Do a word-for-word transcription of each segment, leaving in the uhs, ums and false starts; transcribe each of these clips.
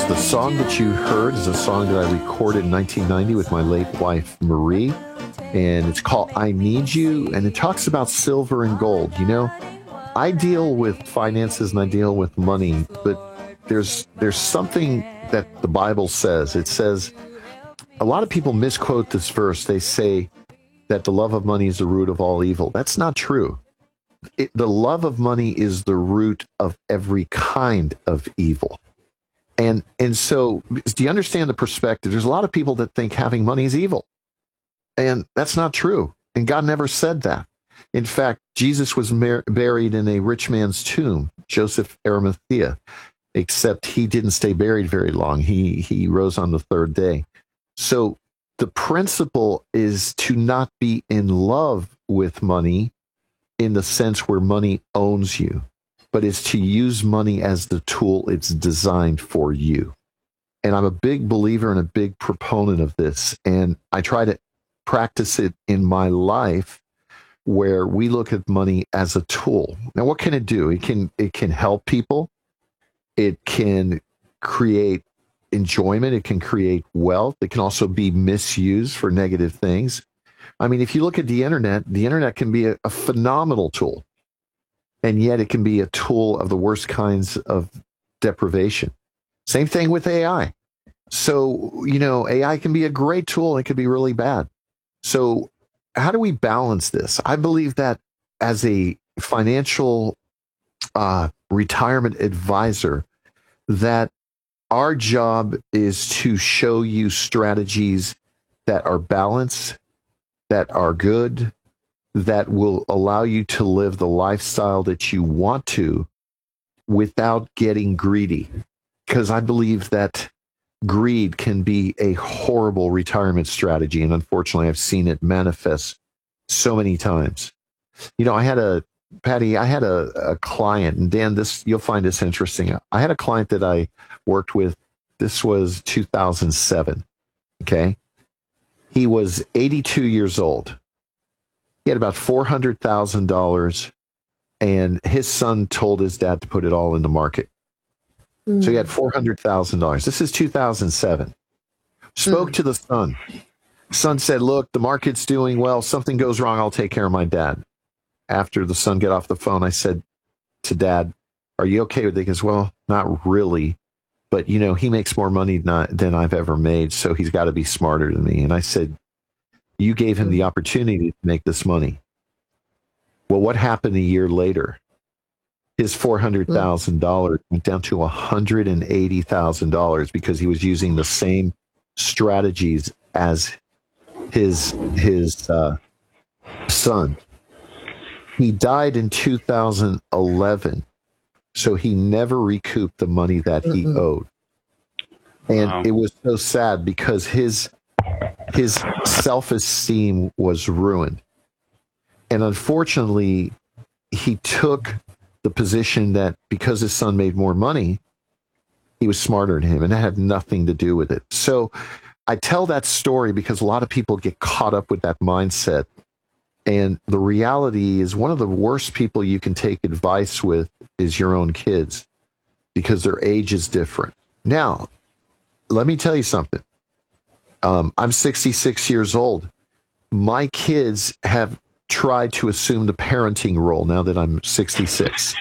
The song that you heard is a song that I recorded in nineteen ninety with my late wife, Marie, and it's called I Need You, and it talks about silver and gold. You know, I deal with finances and I deal with money, but there's there's something that the Bible says. It says, a lot of people misquote this verse. They say that the love of money is the root of all evil. That's not true. It, the love of money is the root of every kind of evil. And and so, do you understand the perspective? There's a lot of people that think having money is evil. And that's not true. And God never said that. In fact, Jesus was mar- buried in a rich man's tomb, Joseph Arimathea, except he didn't stay buried very long. He he rose on the third day. So the principle is to not be in love with money in the sense where money owns you, but it's to use money as the tool it's designed for you. And I'm a big believer and a big proponent of this. And I try to practice it in my life where we look at money as a tool. Now, what can it do? It can, it can help people. It can create enjoyment. It can create wealth. It can also be misused for negative things. I mean, if you look at the internet, the internet can be a, a phenomenal tool. And yet it can be a tool of the worst kinds of deprivation. Same thing with A I. So, you know, A I can be a great tool. It can be really bad. So how do we balance this? I believe that as a financial uh, retirement advisor, that our job is to show you strategies that are balanced, that are good, that will allow you to live the lifestyle that you want to without getting greedy. Because I believe that greed can be a horrible retirement strategy. And unfortunately, I've seen it manifest so many times. You know, I had a, Patty, I had a, a client, and Dan, this, you'll find this interesting. I had a client that I worked with. This was two thousand seven. Okay. He was eighty-two years old. He had about four hundred thousand dollars, and his son told his dad to put it all in the market. Mm. So he had four hundred thousand dollars. This is two thousand seven. Spoke mm. to the son. Son said, look, the market's doing well. Something goes wrong, I'll take care of my dad. After the son got off the phone, I said to Dad, are you okay with it? He goes, well, not really. But, you know, he makes more money not, than I've ever made, so he's got to be smarter than me. And I said, you gave him the opportunity to make this money. Well, what happened a year later? His four hundred thousand dollars went down to one hundred eighty thousand dollars because he was using the same strategies as his his uh, son. He died in two thousand eleven, so he never recouped the money that he mm-hmm. owed. And wow. It was so sad because his his self-esteem was ruined. And unfortunately, he took the position that because his son made more money, he was smarter than him, and that had nothing to do with it. So I tell that story because a lot of people get caught up with that mindset. And the reality is one of the worst people you can take advice with is your own kids because their age is different. Now, let me tell you something. Um, I'm sixty-six years old. My kids have tried to assume the parenting role now that I'm sixty-six.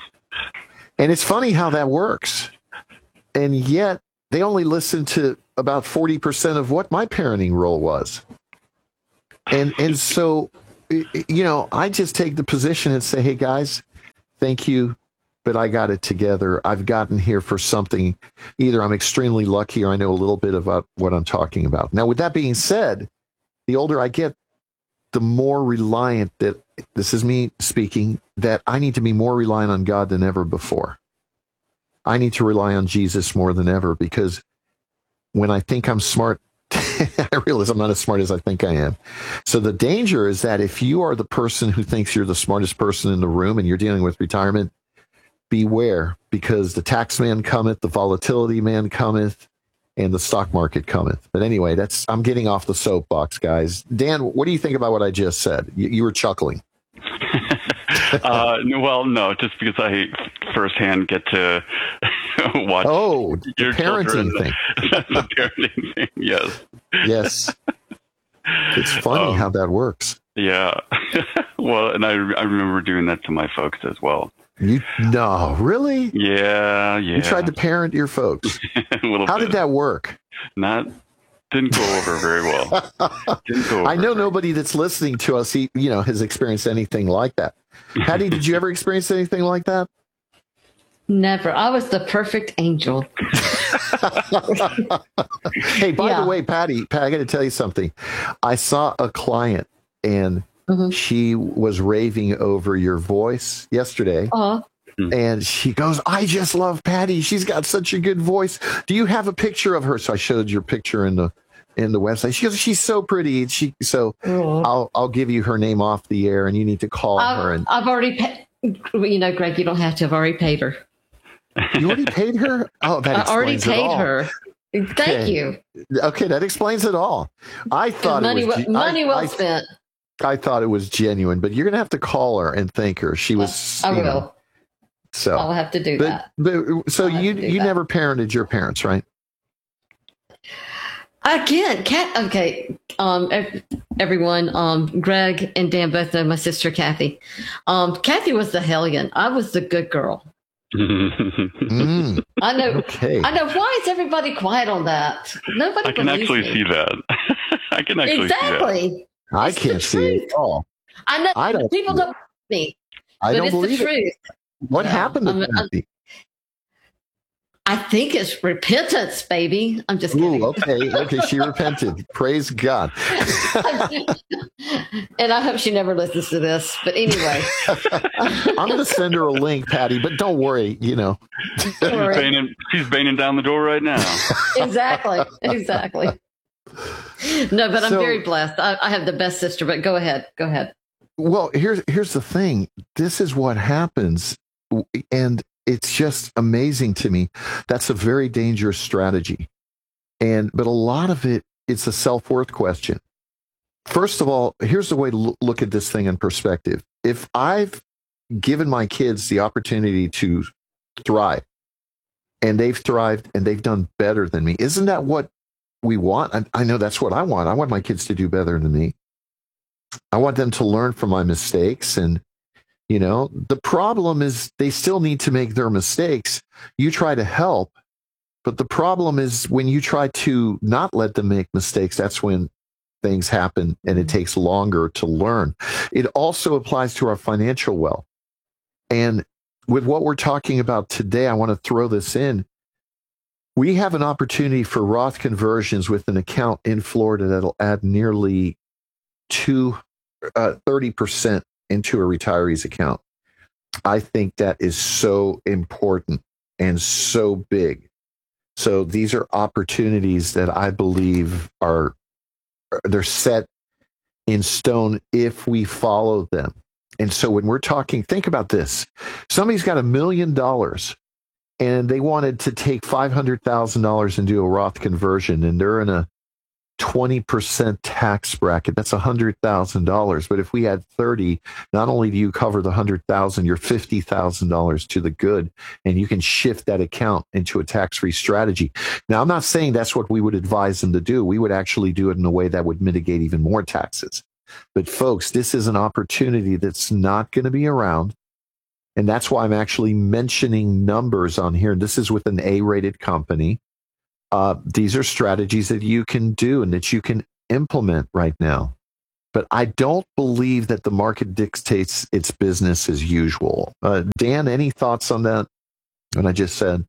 And it's funny how that works. And yet they only listen to about forty percent of what my parenting role was. And and so, you know, I just take the position and say, hey, guys, thank you, but I got it together. I've gotten here for something. Either I'm extremely lucky or I know a little bit about what I'm talking about. Now, with that being said, the older I get, the more reliant that, this is me speaking, that I need to be more reliant on God than ever before. I need to rely on Jesus more than ever because when I think I'm smart, I realize I'm not as smart as I think I am. So the danger is that if you are the person who thinks you're the smartest person in the room and you're dealing with retirement, beware, because the tax man cometh, the volatility man cometh, and the stock market cometh. But anyway, that's I'm getting off the soapbox, guys. Dan, what do you think about what I just said? You, you were chuckling. uh, well, no, just because I firsthand get to watch oh, your the parenting children. thing. The parenting thing, yes. Yes. It's funny um, how that works. Yeah. Well, and I, I remember doing that to my folks as well. You no, really? Yeah, yeah. You tried to parent your folks. A little how bit. did that work? Not didn't go over very well. Didn't go over I know nobody that's listening to us, he, you know, has experienced anything like that. Patty, did you ever experience anything like that? Never. I was the perfect angel. Hey, by yeah. the way, Patty, Patty, I got to tell you something. I saw a client and mm-hmm. she was raving over your voice yesterday. Uh-huh. And she goes, I just love Patty. She's got such a good voice. Do you have a picture of her? So I showed your picture in the in the website. She goes, she's so pretty. She so uh-huh. I'll I'll give you her name off the air, and you need to call I've, her. And I've already paid. You know, Greg, you don't have to. I've already paid her. You already paid her? Oh, that I already explains paid it all. her. Thank okay. you. Okay, that explains it all. I thought money it was well, money I, well I, spent. I thought it was genuine, but you're gonna have to call her and thank her. She was. I will. Know, so I'll have to do but, that. But, so I'll you you that. never parented your parents, right? Again, Kat. Okay, um, everyone. Um, Greg and Dan both know my sister Kathy. Um, Kathy was the hellion. I was the good girl. mm, I know. Okay. I know. Why is everybody quiet on that? Nobody. I can actually me. see that. I can actually exactly. see that. I it's can't see it at all. I know. I don't people don't believe me. I but don't it's believe the truth. it. What yeah. happened to I'm, Kathy? I think it's repentance, baby. I'm just kidding. Ooh, okay, okay. She repented. Praise God. And I hope she never listens to this. But anyway, I'm going to send her a link, Patty. But don't worry. You know, she's banging, she's banging down the door right now. Exactly. Exactly. No, but I'm so, very blessed. I, I have the best sister. But go ahead. Go ahead. Well, here's here's the thing. This is what happens, and it's just amazing to me. That's a very dangerous strategy. And but a lot of it, it's a self-worth question. First of all, here's the way to look at this thing in perspective. If I've given my kids the opportunity to thrive, and they've thrived and they've done better than me, isn't that what we want? I, I know that's what I want. I want my kids to do better than me. I want them to learn from my mistakes. And you know, the problem is they still need to make their mistakes. You try to help, but the problem is when you try to not let them make mistakes, that's when things happen and it takes longer to learn. It also applies to our financial wealth. And with what we're talking about today, I want to throw this in. We have an opportunity for Roth conversions with an account in Florida that'll add nearly two, uh, thirty percent into a retiree's account. I think that is so important and so big. So these are opportunities that I believe are, they're set in stone if we follow them. And so when we're talking, think about this. Somebody's got a million dollars and they wanted to take five hundred thousand dollars and do a Roth conversion, and they're in a twenty percent tax bracket. That's one hundred thousand dollars. But if we had thirty, not only do you cover the one hundred thousand dollars, you're fifty thousand dollars to the good, and you can shift that account into a tax-free strategy. Now, I'm not saying that's what we would advise them to do. We would actually do it in a way that would mitigate even more taxes. But folks, this is an opportunity that's not going to be around. And that's why I'm actually mentioning numbers on here. This is with an A-rated company. Uh, these are strategies that you can do and that you can implement right now. But I don't believe that the market dictates its business as usual. Uh, Dan, any thoughts on that? What I just said?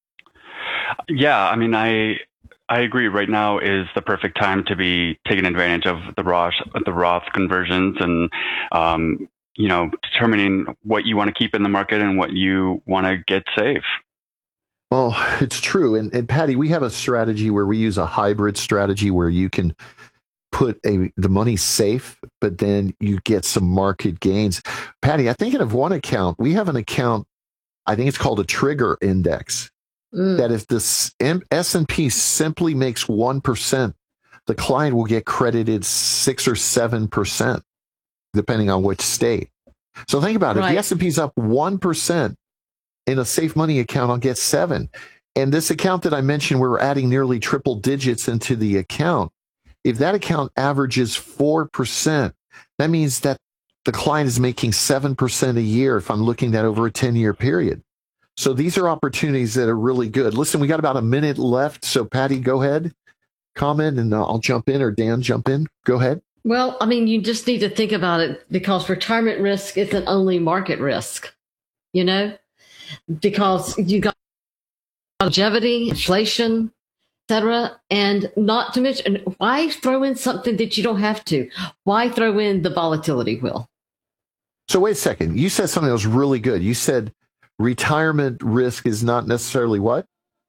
Yeah, I mean, I I agree. Right now is the perfect time to be taking advantage of the Roth the Roth conversions and um, you know, determining what you want to keep in the market and what you want to get safe. Well, it's true. And, and Patty, we have a strategy where we use a hybrid strategy where you can put a the money safe, but then you get some market gains. Patty, I think of one account, we have an account, I think it's called a trigger index, mm. that if this S and P simply makes one percent, the client will get credited six or seven percent, depending on which state. So think about it. Right. If the S and P's up one percent in a safe money account, I'll get seven. And this account that I mentioned, we're adding nearly triple digits into the account. If that account averages four percent, that means that the client is making seven percent a year if I'm looking at over a ten-year period. So these are opportunities that are really good. Listen, we got about a minute left. So Patty, go ahead, comment, and I'll jump in, or Dan, jump in. Go ahead. Well, I mean, you just need to think about it, because retirement risk isn't only market risk, you know, because you got longevity, inflation, et cetera. And not to mention, why throw in something that you don't have to? Why throw in the volatility wheel? So wait a second. You said something that was really good. You said retirement risk is not necessarily what?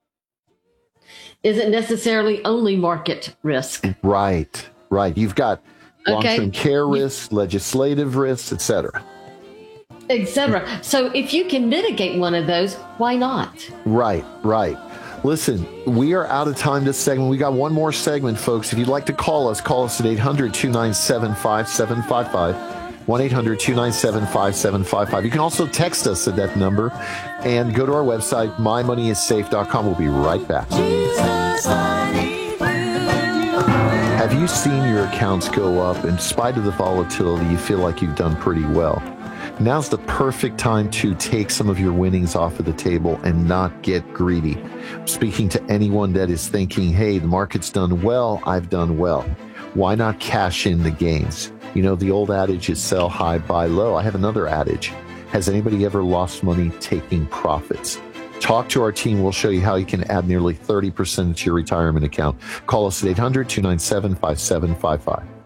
Isn't necessarily only market risk. Right, right. You've got long-term Okay. care risks, legislative risks, et cetera. et cetera. So if you can mitigate one of those, why not? Right, right. Listen, we are out of time this segment. We got one more segment, folks. If you'd like to call us, call us at eight hundred, two nine seven, five seven five five, one eight hundred, two nine seven, five seven five five. You can also text us at that number and go to our website, my money is safe dot com. We'll be right back. Have you seen your accounts go up? In spite of the volatility, you feel like you've done pretty well. Now's the perfect time to take some of your winnings off of the table and not get greedy. Speaking to anyone that is thinking, hey, the market's done well, I've done well. Why not cash in the gains? You know, the old adage is sell high, buy low. I have another adage. Has anybody ever lost money taking profits? Talk to our team. We'll show you how you can add nearly thirty percent to your retirement account. Call us at eight hundred, two nine seven, five seven five five.